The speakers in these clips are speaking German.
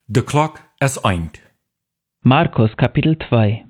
De klok is eind. Markus Kapitel 2.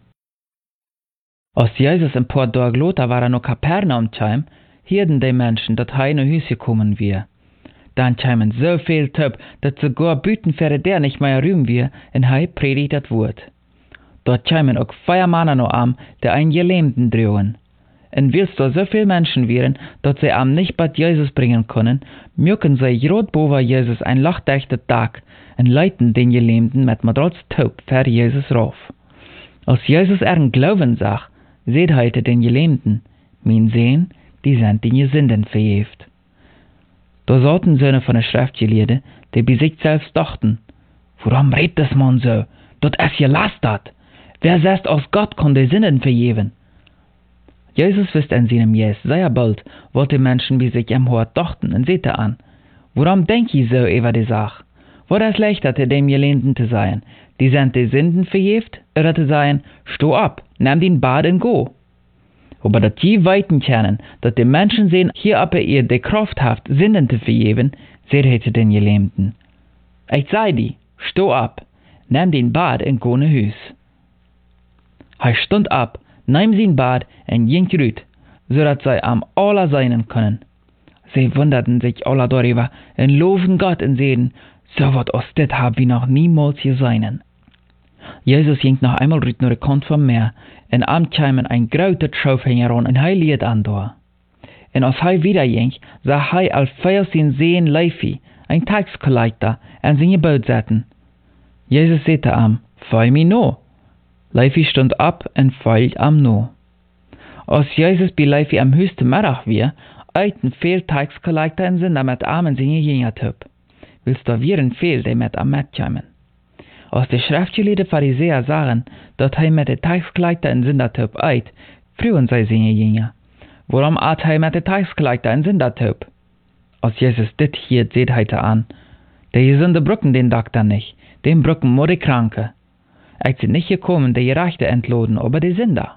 Als Jesus ein paar Tage später war noch Kapernaum heim, hörten die Menschen, dass er in ein Haus gekommen war. Dann kamen so viel Töp, dass sogar Bütenfähre der nicht mehr rühmen wir, und er predigt das Wort. Dort kamen auch 4 Männer noch an, die einen Gelähmten drohen. Und willst da so viele Menschen wären, dass sie am nicht bei Jesus bringen können, mögen sie rot boven Jesus ein lachdechter Tag und leiten den Gelähmten mit Madrats Taub für Jesus rauf. Als Jesus ihren Glauben sah, seht heute den Gelähmten, mein Sehen, die sind den Sünden verjäft. Da sagten Söhne von der Schriftgelehrten, die bei sich selbst dachten, warum redet das Mann so? Dort ist gelastert. Wer sagt, aus Gott kann die Sünden vergeben? Jesus wusste in seinem Jes sehr bald, was die Menschen bei sich im Hort dachten, und sehte an, warum denk ich so über die Sache? War es leichter, dem Gelähmten zu sein, die sind die Sünden verjäft, oder zu sagen, steh ab, nimm den Bad und go? Aber dass die weiten können, dass die Menschen sehen, hier aber ihr die Kraft habt, Sünden zu vergeben, seht heute den Gelähmten. Ich sei die, steh ab, nimm den Bad und go nach Hus. Er stund ab, nahm sein Bad und ging rüt, so dass sie am aller sein können. Sie wunderten sich alle darüber und loben Gott und sehen, so wat aus det hab wir noch niemals gesehen. Jesus ging noch einmal rüt nur Kant vom Meer, und am kamen ein grauter Schaufhänger an und er liet an da. Und als er wieder ging, sah er al 14 Seen Leifi, ein Taxkollector, an seine Boot setzen. Jesus sagte am, folg mir no. Leifi stund ab und folgt am no. Als Jesus bei Leifi am höchsten Mittag war, eiten viel Taxkollector und sind mit Armen seine Jünger töp. Willst du vieren viel, die mit am Met kommen? Als die Schriftgelehrten Pharisäer sagen, dass er mit den Taxkollector und Sündertöp eit, frühen sie seine Jünger. Warum eit er mit den Taxkollector und Sündertöp? Als Jesus dit hier seht heute an, die Gesunde brücken den Doktor nicht, den brücken nur die Kranke. Ich sind nicht gekommen, die Gerechte entloden, aber die Sünder.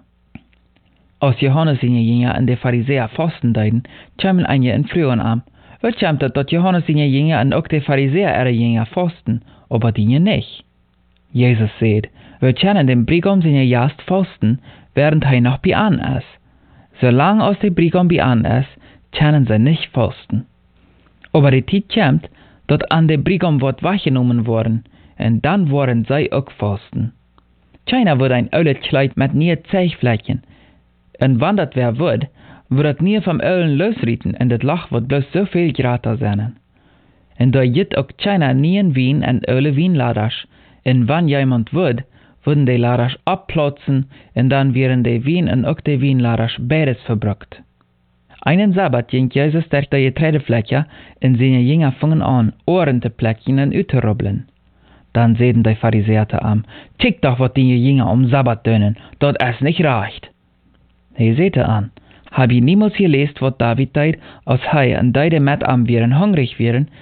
Als Johannes seine Jünger und die Pharisäer fasten deuten, kamen einige in frühen an. Weil kommt es, dass Johannes seine Jünger und auch die Pharisäer ihre Jünger fasten, aber die nicht? Jesus sagt, wir können den Brigam seine Jast fasten, während er noch bei an ist. Solange aus der Brigam bei an ist, können sie nicht fasten. Aber die Zeit kommt, dass an der Brigam wird weggenommen worden, und dann wollen sie auch fasten. Keiner wird ein altes Kleid mit nie Zeichflächen, und wenn das wer wird das nie vom Ölen losrieten, und das Lach wird bloß so viel gratis sein. Und da gibt auch keiner nie ein Wein und Öle Weinladers, und wenn jemand wird, würden die Laders abplatzen, und dann wären die Wein und auch die Weinladers beides verbrückt. Einen Sabbat ging Jesus durch die Getreidefläche, und seine Jünger fingen an, Ohren zu plecken und auszurubbeln. Dann sehen die Pharisäer an, tick doch, was die Jünger Sabbat tönen, dort es nicht reicht. He seht an, hab ich niemals gelesen, was David tat, als er und die mit am wären hungrig wären,